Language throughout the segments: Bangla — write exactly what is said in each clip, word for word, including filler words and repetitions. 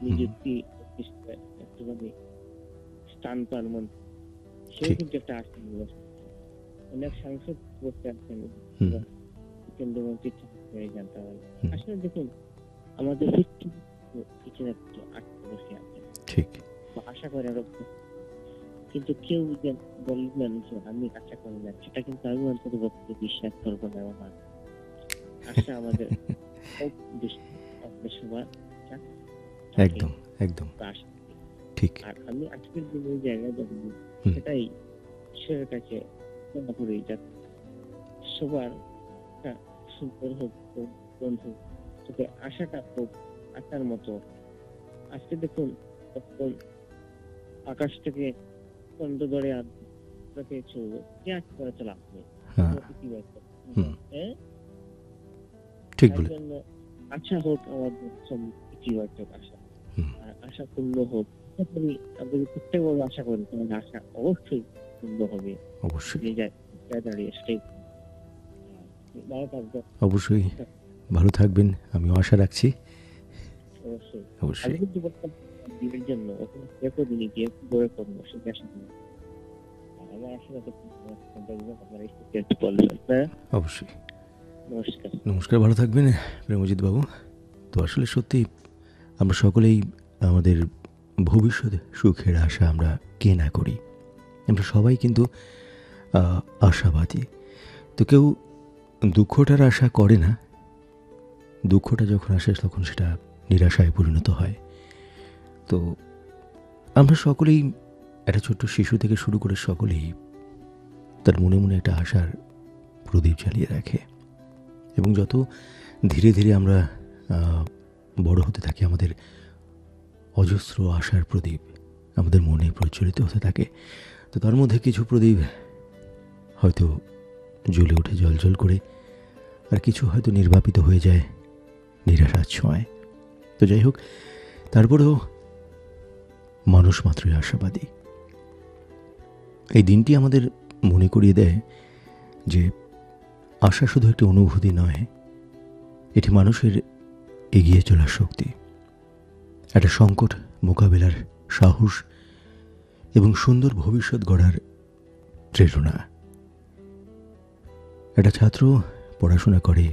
নিযুক্তি একটুখানি স্থান পান মন, সেও কিন্তু একটা আশা নিয়ে অনেক সাংসদ করতে আসছেন কেন্দ্রমন্ত্রী হয়ে যান। তাহলে আসলে দেখুন আমাদের কিছু একটু আটকে বসে আছে, ঠিক আশা করে আরো, কিন্তু কেউ বলবেন যে আমি আশা করি না, সেটা কিন্তু আমি অন্তত বিশ্বাস করবো না। আমার আশা আমাদের সবার একদম একদম ঠিক। আর আমি আজকের দিনে ওই জায়গায় যাবো, সেটাই ঈশ্বরের কাছে মনে করি যাতে সবার সুন্দর হোক বন্ধু, যাতে আশাটা হোক আশার মতো। আজকে দেখুন আকাশ থেকে চন্দ্র ধরে আপনাকে চলবে, যে আশা করে চলে আপনি ঠিক বলে আশা হোক আমাদের ইতিবাচক আশা, আর আশা পূর্ণ হোক। আপনি প্রত্যেক বড় আশা করেন, তাহলে আশা অবশ্যই পূর্ণ হবে, অবশ্যই দাঁড়িয়ে সেটাই। অবশ্যই ভালো থাকবেন, আমি আশা রাখছি। অবশ্যই অবশ্যই দিনের জন্য দেখো দিনে গিয়ে বড় করবো সেটা আশা করি। আমার আসলে অবশ্যই নমস্কার নমস্কার ভালো থাকবেন প্রেমজিৎ বাবু। তো আসলে সত্যি আমরা সকলেই আমাদের ভবিষ্যৎ সুখের আশা আমরা কে না করি, আমরা সবাই কিন্তু আশাবাদী। তো কেউ দুঃখটার আশা করে না, দুঃখটা যখন আসে তখন সেটা নিরাশায় পরিণত হয়। তো আমরা সকলেই একটা ছোট্ট শিশু থেকে শুরু করে সকলেই তার মনে মনে একটা আশার প্রদীপ জ্বালিয়ে রাখে, এবং যত ধীরে ধীরে আমরা বড় হতে থাকি আমাদের অজস্র আশার প্রদীপ আমাদের মনে প্রজ্বলিত হতে থাকে। তো তার মধ্যে কিছু প্রদীপ হয়তো জ্বলে ওঠে জল জল করে, আর কিছু হয়তো নির্বাপিত হয়ে যায় নিরাশার ছোঁয়ায়। তো যাই হোক, তারপরেও মানুষ মাত্রই আশাবাদী। এই দিনটি আমাদের মনে করিয়ে দেয় যে আশা শুধু একটি অনুভূতি নয়, এটি মানুষের এগিয়ে চলার শক্তি, একটা সংকট মোকাবেলার সাহস এবং সুন্দর ভবিষ্যৎ গড়ার প্রেরণা। একটা ছাত্র পড়াশোনা করে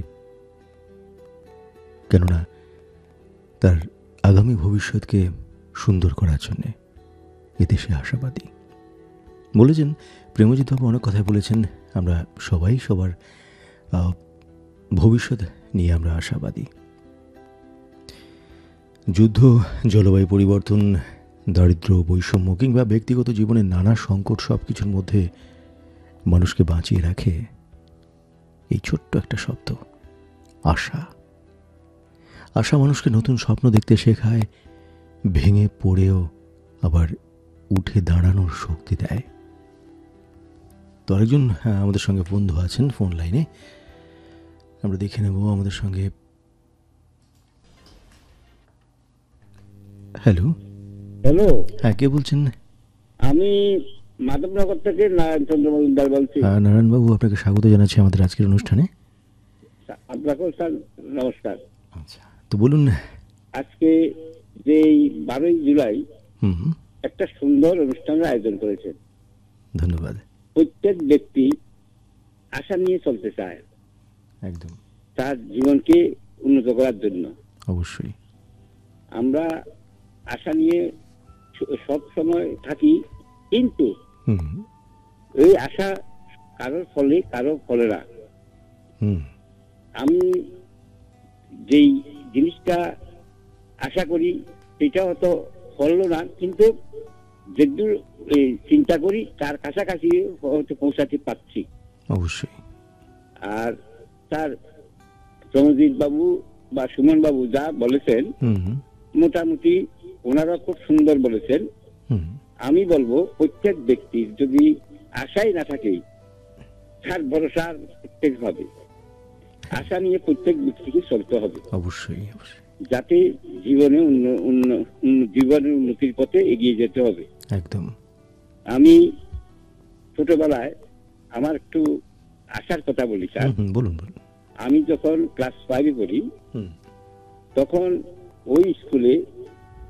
কেননা তার আগামী ভবিষ্যৎকে সুন্দর করার জন্যে, এতে সে আশাবাদী। বলেছেন প্রেমজিৎ বাবু অনেক কথাই বলেছেন, আমরা সবাই সবার ভবিষ্যৎ নিয়ে আমরা আশাবাদী। যুদ্ধ, জলবায়ু পরিবর্তন, দারিদ্র, বৈষম্য কিংবা ব্যক্তিগত জীবনের নানা সংকট, সব কিছুর মধ্যে মানুষকে বাঁচিয়ে রাখে এই ছোট্ট একটা শব্দ আশা। আশা মানুষকে নতুন স্বপ্ন দেখতে শেখায়, ভেঙে পড়েও আবার উঠে দাঁড়ানোর শক্তি দেয়। তো আরেকজন আমাদের সঙ্গে বন্ধু আছেন ফোন লাইনে, আমরা দেখে নেব আমাদের সঙ্গে। হ্যালো হ্যালো হ্যাঁ, কে বলছেন? আমি মাধবনগর থেকে নারায়ণ চন্দ্র মজুমদার বলছি। নারায়ণ বাবু, আপনাকে স্বাগত জানাচ্ছি আমাদের আজকের অনুষ্ঠানে। আপনাকেও স্যার নমস্কার। আচ্ছা, তো বলুন, আজকে যে বারোই জুলাই একটা সুন্দর অনুষ্ঠানের আয়োজন করেছেন। ধন্যবাদ। প্রত্যেক ব্যক্তি আশা নিয়ে চলতে চায়, একদম তার জীবনকে উন্নত করার জন্য। অবশ্যই আমরা আশা নিয়ে সব সময় থাকি, কিন্তু এই আশা কারোর ফলে কারো ফলে না। আমি যেই জিনিসটা আশা করি সেটা হয়তো ফললো না, কিন্তু যেদূর চিন্তা করি তার কাছাকাছি হয়তো পৌঁছাতে পারছি। অবশ্যই। আর তার প্রমজিৎ বাবু বা সুমন বাবু যা বলেছেন মোটামুটি ওনারা খুব সুন্দর বলেছেন। আমি বলবো প্রত্যেক ব্যক্তির যদি আশাই না থাকে, তার ভরসা প্রত্যেক হবে। আশা নিয়ে প্রত্যেক ব্যক্তিকে চলতে হবে অবশ্যই, যাতে জীবনে জীবনের উন্নতির পথে এগিয়ে যেতে হবে। একদম। আমি ছোটবেলায় আমার একটু আশার কথা বলি স্যার। বলুন বলুন। আমি যখন ক্লাস ফাইভে পড়ি তখন ওই স্কুলে